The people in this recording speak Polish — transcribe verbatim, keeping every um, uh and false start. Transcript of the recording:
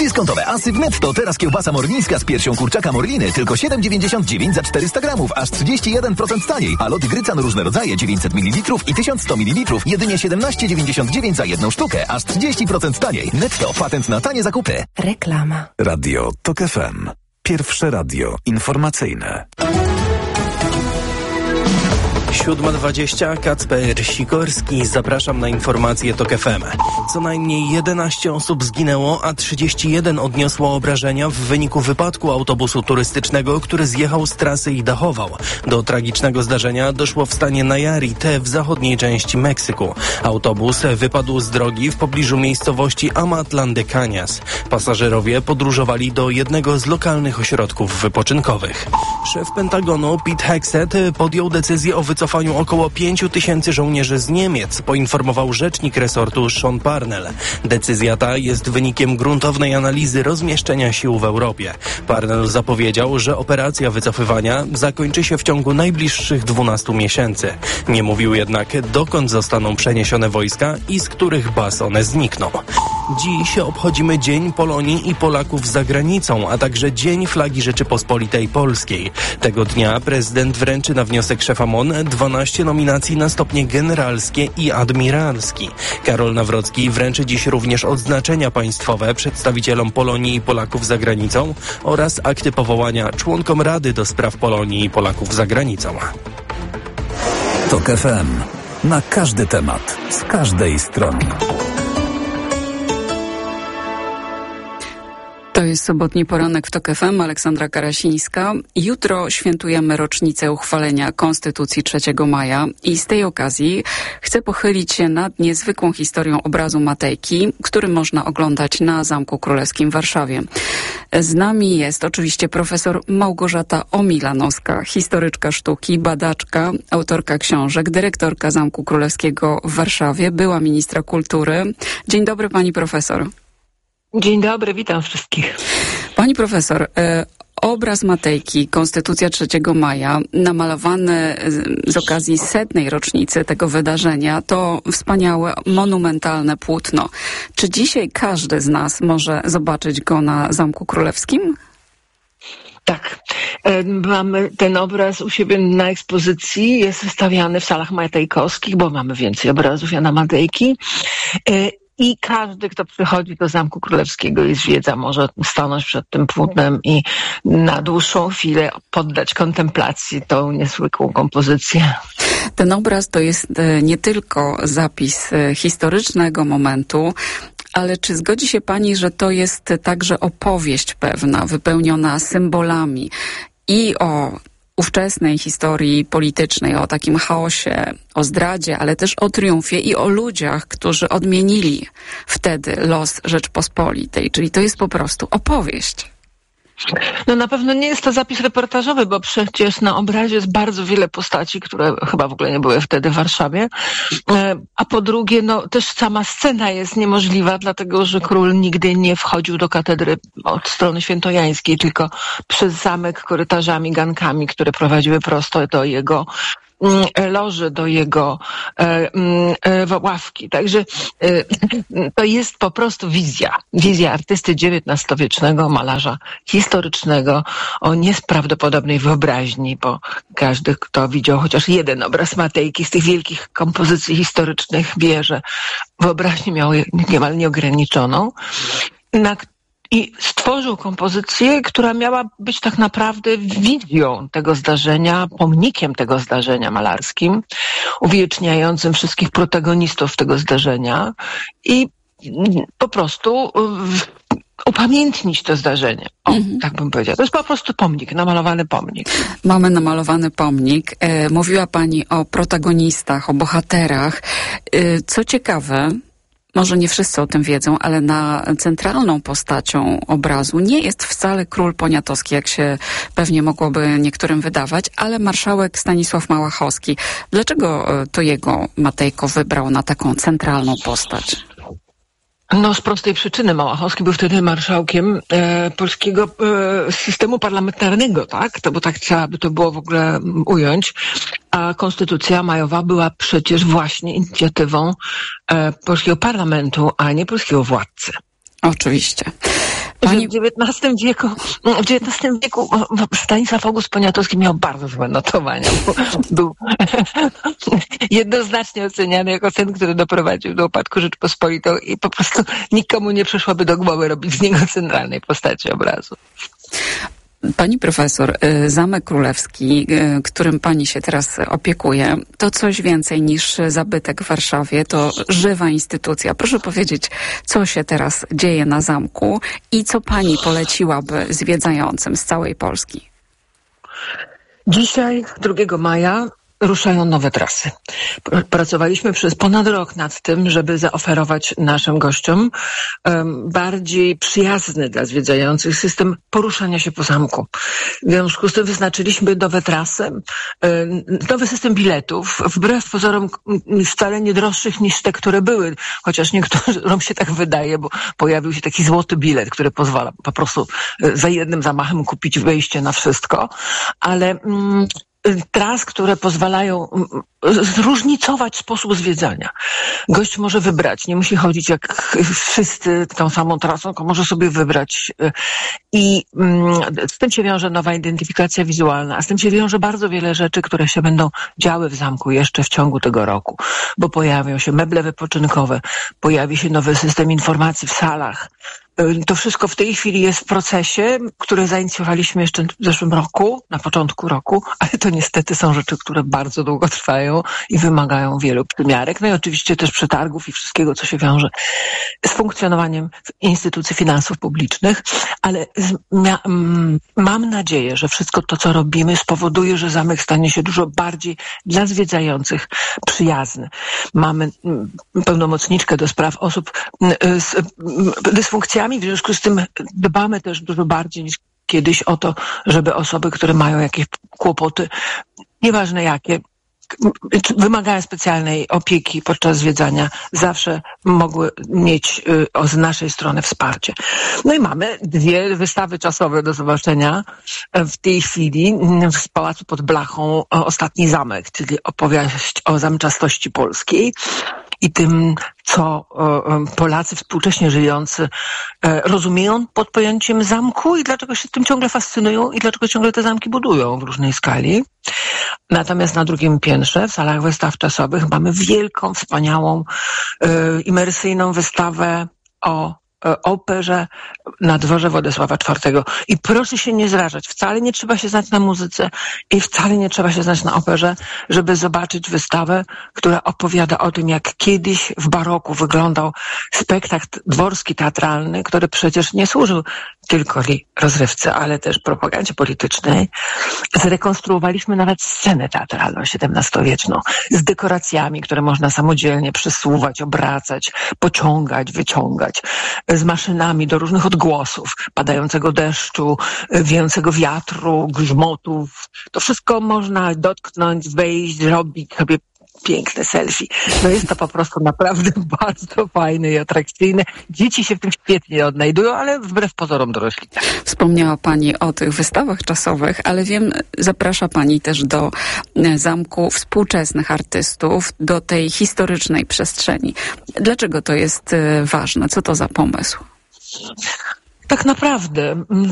Dyskontowe asy w Netto. Teraz kiełbasa morlińska z piersią kurczaka Morliny tylko siedem dziewięćdziesiąt dziewięć za czterysta gramów, aż trzydzieści jeden procent taniej. A lot Grycan różne rodzaje dziewięćset mililitrów i tysiąc sto mililitrów jedynie siedemnaście dziewięćdziesiąt dziewięć za jedną sztukę, aż trzydzieści procent taniej. Netto. Patent na tanie zakupy. Reklama. Radio TOK F M. Pierwsze radio informacyjne. siódma dwadzieścia, Kacper Sikorski. Zapraszam na informacje TOK F M. Co najmniej jedenaście osób zginęło, a trzydzieści jeden odniosło obrażenia w wyniku wypadku autobusu turystycznego, który zjechał z trasy i dachował. Do tragicznego zdarzenia doszło w stanie Nayarit w zachodniej części Meksyku. Autobus wypadł z drogi w pobliżu miejscowości Amatlan de Cañas. Pasażerowie podróżowali do jednego z lokalnych ośrodków wypoczynkowych. Szef Pentagonu Pete Hegseth podjął decyzję o wycofaniu około pięciu tysięcy żołnierzy z Niemiec, poinformował rzecznik resortu Sean Parnell. Decyzja ta jest wynikiem gruntownej analizy rozmieszczenia sił w Europie. Parnell zapowiedział, że operacja wycofywania zakończy się w ciągu najbliższych dwunastu miesięcy. Nie mówił jednak, dokąd zostaną przeniesione wojska i z których baz one znikną. Dziś obchodzimy Dzień Polonii i Polaków za granicą, a także Dzień Flagi Rzeczypospolitej Polskiej. Tego dnia prezydent wręczy na wniosek szefa M O N dwanaście nominacji na stopnie generalskie i admiralski. Karol Nawrocki wręczy dziś również odznaczenia państwowe przedstawicielom Polonii i Polaków za granicą oraz akty powołania członkom Rady do Spraw Polonii i Polaków za granicą. TOK F M. Na każdy temat, z każdej strony. To jest sobotni poranek w TOK F M, Aleksandra Karasińska. Jutro świętujemy rocznicę uchwalenia Konstytucji trzeciego maja i z tej okazji chcę pochylić się nad niezwykłą historią obrazu Matejki, który można oglądać na Zamku Królewskim w Warszawie. Z nami jest oczywiście profesor Małgorzata Omilanowska, historyczka sztuki, badaczka, autorka książek, dyrektorka Zamku Królewskiego w Warszawie, była ministra kultury. Dzień dobry, pani profesor. Dzień dobry, witam wszystkich. Pani profesor, e, obraz Matejki, Konstytucja trzeciego maja, namalowany z okazji setnej rocznicy tego wydarzenia, to wspaniałe, monumentalne płótno. Czy dzisiaj każdy z nas może zobaczyć go na Zamku Królewskim? Tak. Mamy ten obraz u siebie na ekspozycji, jest wystawiany w salach matejkowskich, bo mamy więcej obrazów Jana Matejki. I każdy, kto przychodzi do Zamku Królewskiego i zwiedza, może stanąć przed tym płótnem i na dłuższą chwilę poddać kontemplacji tą niezwykłą kompozycję. Ten obraz to jest nie tylko zapis historycznego momentu, ale czy zgodzi się pani, że to jest także opowieść pewna, wypełniona symbolami i o ówczesnej historii politycznej, o takim chaosie, o zdradzie, ale też o triumfie i o ludziach, którzy odmienili wtedy los Rzeczpospolitej. Czyli to jest po prostu opowieść. No na pewno nie jest to zapis reportażowy, bo przecież na obrazie jest bardzo wiele postaci, które chyba w ogóle nie były wtedy w Warszawie. A po drugie, no też sama scena jest niemożliwa, dlatego że król nigdy nie wchodził do katedry od strony świętojańskiej, tylko przez zamek, korytarzami, gankami, które prowadziły prosto do jego loży, do jego e, e, ławki. Także e, to jest po prostu wizja. Wizja artysty dziewiętnastowiecznego malarza historycznego o nieprawdopodobnej wyobraźni, bo każdy, kto widział chociaż jeden obraz Matejki z tych wielkich kompozycji historycznych wie, że wyobraźnię miał niemal nieograniczoną. Na I stworzył kompozycję, która miała być tak naprawdę wizją tego zdarzenia, pomnikiem tego zdarzenia malarskim, uwieczniającym wszystkich protagonistów tego zdarzenia i po prostu upamiętnić to zdarzenie. O, mhm. tak bym powiedziała. To jest po prostu pomnik, namalowany pomnik. Mamy namalowany pomnik. E, mówiła pani o protagonistach, o bohaterach. E, co ciekawe, może nie wszyscy o tym wiedzą, ale na centralną postacią obrazu nie jest wcale król poniatowski, jak się pewnie mogłoby niektórym wydawać, ale marszałek Stanisław Małachowski. Dlaczego to jego Matejko wybrał na taką centralną postać? No z prostej przyczyny. Małachowski był wtedy marszałkiem e, polskiego e, systemu parlamentarnego, tak? To bo tak trzeba by to było w ogóle ująć. A Konstytucja majowa była przecież właśnie inicjatywą e, polskiego parlamentu, a nie polskiego władcy. Oczywiście. Pani... Że w dziewiętnastym wieku, w dziewiętnastym wieku Stanisław August Poniatowski miał bardzo złe notowania. Był jednoznacznie oceniany jako ten, który doprowadził do upadku Rzeczpospolitą i po prostu nikomu nie przyszłoby do głowy robić z niego centralnej postaci obrazu. Pani profesor, Zamek Królewski, którym pani się teraz opiekuje, to coś więcej niż zabytek w Warszawie, to żywa instytucja. Proszę powiedzieć, co się teraz dzieje na zamku i co pani poleciłaby zwiedzającym z całej Polski? Dzisiaj, drugiego maja, ruszają nowe trasy. Pracowaliśmy przez ponad rok nad tym, żeby zaoferować naszym gościom um, bardziej przyjazny dla zwiedzających system poruszania się po zamku. W związku z tym wyznaczyliśmy nowe trasy, um, nowy system biletów, wbrew pozorom wcale nie droższych niż te, które były, chociaż niektórym się tak wydaje, bo pojawił się taki złoty bilet, który pozwala po prostu za jednym zamachem kupić wejście na wszystko, ale um, tras, które pozwalają zróżnicować sposób zwiedzania. Gość może wybrać, nie musi chodzić jak wszyscy tą samą trasą, tylko może sobie wybrać. I z tym się wiąże nowa identyfikacja wizualna, a z tym się wiąże bardzo wiele rzeczy, które się będą działy w zamku jeszcze w ciągu tego roku, bo pojawią się meble wypoczynkowe, pojawi się nowy system informacji w salach. To wszystko w tej chwili jest w procesie, który zainicjowaliśmy jeszcze w zeszłym roku, na początku roku, ale to niestety są rzeczy, które bardzo długo trwają i wymagają wielu przymiarek. No i oczywiście też przetargów i wszystkiego, co się wiąże z funkcjonowaniem instytucji finansów publicznych, ale mia- mam nadzieję, że wszystko to, co robimy, spowoduje, że zamek stanie się dużo bardziej dla zwiedzających przyjazny. Mamy pełnomocniczkę do spraw osób z dysfunkcjami, w związku z tym dbamy też dużo bardziej niż kiedyś o to, żeby osoby, które mają jakieś kłopoty, nieważne jakie, wymagają specjalnej opieki podczas zwiedzania, zawsze mogły mieć z naszej strony wsparcie. No i mamy dwie wystawy czasowe do zobaczenia w tej chwili w Pałacu pod Blachą Ostatni Zamek, czyli opowieść o zamczastości polskiej i tym, co Polacy współcześnie żyjący rozumieją pod pojęciem zamku i dlaczego się tym ciągle fascynują i dlaczego ciągle te zamki budują w różnej skali. Natomiast na drugim piętrze, w salach wystaw czasowych, mamy wielką, wspaniałą, imersyjną wystawę o operze na dworze Władysława czwartego. I proszę się nie zrażać, wcale nie trzeba się znać na muzyce i wcale nie trzeba się znać na operze, żeby zobaczyć wystawę, która opowiada o tym, jak kiedyś w baroku wyglądał spektakl dworski teatralny, który przecież nie służył tylko rozrywce, ale też propagandzie politycznej. Zrekonstruowaliśmy nawet scenę teatralną siedemnastowieczną z dekoracjami, które można samodzielnie przesuwać, obracać, pociągać, wyciągać, z maszynami do różnych odgłosów, padającego deszczu, wiejącego wiatru, grzmotów. To wszystko można dotknąć, wejść, zrobić sobie piękne selfie. No jest to po prostu naprawdę bardzo fajne i atrakcyjne. Dzieci się w tym świetnie odnajdują, ale wbrew pozorom dorośli. Wspomniała pani o tych wystawach czasowych, ale wiem, zaprasza pani też do zamku współczesnych artystów, do tej historycznej przestrzeni. Dlaczego to jest ważne? Co to za pomysł? Tak naprawdę